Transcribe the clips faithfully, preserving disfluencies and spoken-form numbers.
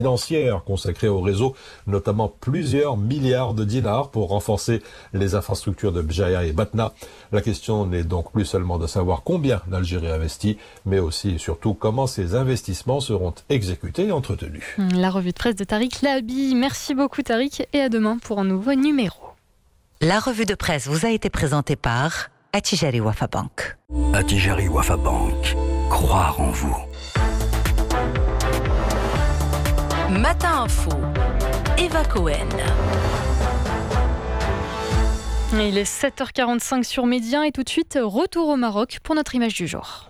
financière consacrée au réseau, notamment plusieurs milliards de dinars pour renforcer les infrastructures de Bjaya et Batna. La question n'est donc plus seulement de savoir combien l'Algérie investit, mais aussi et surtout comment ces investissements seront exécutés et entretenus. La revue de presse de Tariq Lahabi. Merci beaucoup Tariq et à demain pour un nouveau numéro. La revue de presse vous a été présentée par Attijari Wafa Bank. Attijari Wafa Bank. Croire en vous. Matin Info, Eva Cohen. Il est sept heures quarante-cinq sur Média et tout de suite, retour au Maroc pour notre image du jour.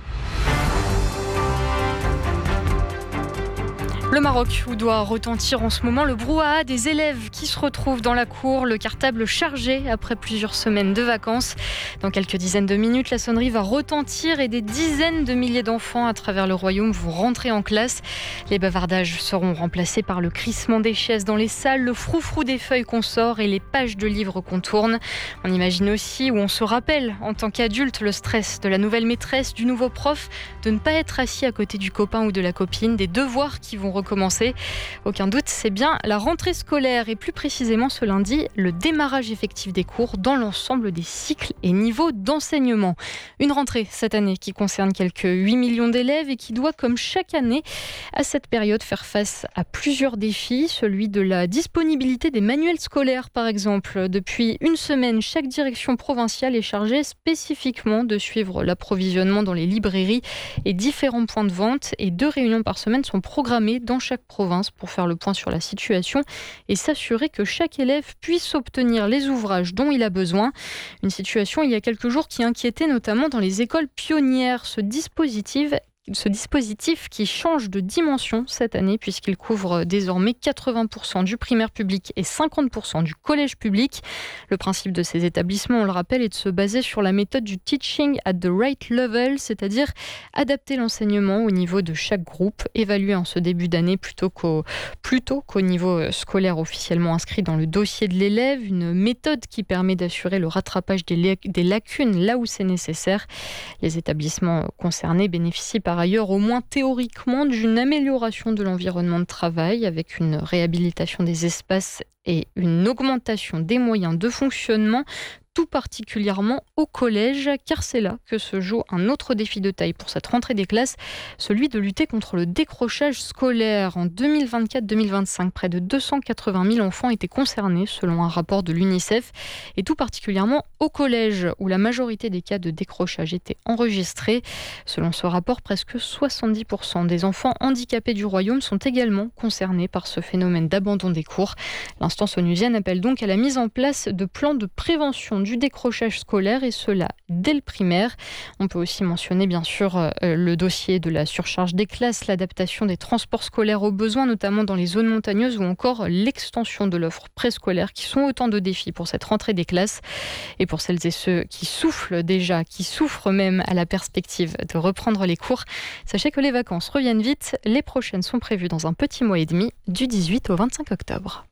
Le Maroc, où doit retentir en ce moment le brouhaha des élèves qui se retrouvent dans la cour, le cartable chargé après plusieurs semaines de vacances. Dans quelques dizaines de minutes, la sonnerie va retentir et des dizaines de milliers d'enfants à travers le royaume vont rentrer en classe. Les bavardages seront remplacés par le crissement des chaises dans les salles, le froufrou des feuilles qu'on sort et les pages de livres qu'on tourne. On imagine aussi, ou on se rappelle en tant qu'adulte, le stress de la nouvelle maîtresse, du nouveau prof, de ne pas être assis à côté du copain ou de la copine, des devoirs qui vont recommencer. Aucun doute, c'est bien la rentrée scolaire et plus précisément ce lundi, le démarrage effectif des cours dans l'ensemble des cycles et niveaux d'enseignement. Une rentrée cette année qui concerne quelques huit millions d'élèves et qui doit, comme chaque année, à cette période faire face à plusieurs défis. Celui de la disponibilité des manuels scolaires, par exemple. Depuis une semaine, chaque direction provinciale est chargée spécifiquement de suivre l'approvisionnement dans les librairies et différents points de vente. Et deux réunions par semaine sont programmées dans chaque province pour faire le point sur la situation et s'assurer que chaque élève puisse obtenir les ouvrages dont il a besoin. Une situation il y a quelques jours qui inquiétait notamment dans les écoles pionnières. Ce dispositif Ce dispositif qui change de dimension cette année puisqu'il couvre désormais quatre-vingts pour cent du primaire public et cinquante pour cent du collège public. Le principe de ces établissements, on le rappelle, est de se baser sur la méthode du teaching at the right level, c'est-à-dire adapter l'enseignement au niveau de chaque groupe, évalué en ce début d'année plutôt qu'au, plutôt qu'au niveau scolaire officiellement inscrit dans le dossier de l'élève. Une méthode qui permet d'assurer le rattrapage des, des lacunes là où c'est nécessaire. Les établissements concernés bénéficient par Par ailleurs, au moins théoriquement, d'une amélioration de l'environnement de travail avec une réhabilitation des espaces et une augmentation des moyens de fonctionnement, tout particulièrement au collège, car c'est là que se joue un autre défi de taille pour cette rentrée des classes, celui de lutter contre le décrochage scolaire. En deux mille vingt-quatre deux mille vingt-cinq, près de deux cent quatre-vingt mille enfants étaient concernés, selon un rapport de l'UNICEF, et tout particulièrement au collège, où la majorité des cas de décrochage étaient enregistrés. Selon ce rapport, presque soixante-dix pour cent des enfants handicapés du royaume sont également concernés par ce phénomène d'abandon des cours. L'instance onusienne appelle donc à la mise en place de plans de prévention du décrochage scolaire et cela dès le primaire. On peut aussi mentionner bien sûr euh, le dossier de la surcharge des classes, l'adaptation des transports scolaires aux besoins, notamment dans les zones montagneuses ou encore l'extension de l'offre préscolaire qui sont autant de défis pour cette rentrée des classes. Et pour celles et ceux qui soufflent déjà, qui souffrent même à la perspective de reprendre les cours, sachez que les vacances reviennent vite. Les prochaines sont prévues dans un petit mois et demi, du dix-huit au vingt-cinq octobre.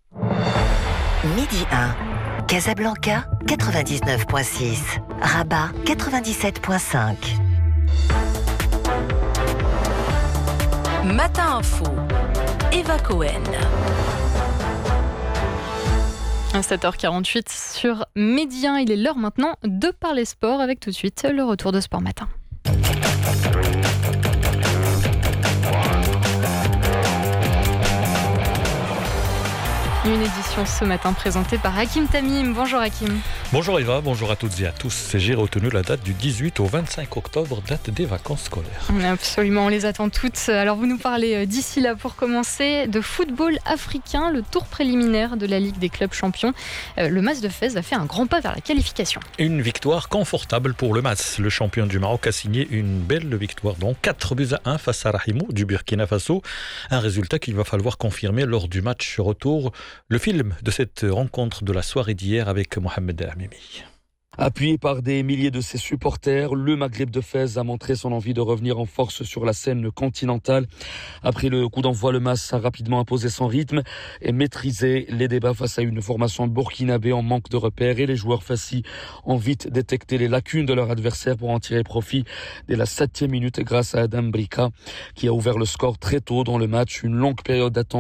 Midi un. Casablanca, quatre-vingt-dix-neuf virgule six. Rabat, quatre-vingt-dix-sept virgule cinq. Matin Info, Eva Cohen. À sept heures quarante-huit sur Média, il est l'heure maintenant de parler sport avec tout de suite le retour de Sport Matin. Une édition ce matin présentée par Hakim Tamim. Bonjour Hakim. Bonjour Eva, bonjour à toutes et à tous. J'ai retenu la date du dix-huit au vingt-cinq octobre, date des vacances scolaires. Absolument, on les attend toutes. Alors vous nous parlez d'ici là pour commencer de football africain, le tour préliminaire de la Ligue des clubs champions. Le M A S de Fès a fait un grand pas vers la qualification. Une victoire confortable pour le M A S. Le champion du Maroc a signé une belle victoire, donc quatre buts à un face à Rahimou du Burkina Faso. Un résultat qu'il va falloir confirmer lors du match retour. Le film de cette rencontre de la soirée d'hier avec Mohamed El Amimi. Appuyé par des milliers de ses supporters, le Maghreb de Fès a montré son envie de revenir en force sur la scène continentale. Après le coup d'envoi, le M A S a rapidement imposé son rythme et maîtrisé les débats face à une formation burkinabé en manque de repères, et les joueurs fassis ont vite détecté les lacunes de leur adversaire pour en tirer profit dès la septième minute grâce à Adam Brika qui a ouvert le score très tôt dans le match. Une longue période d'attente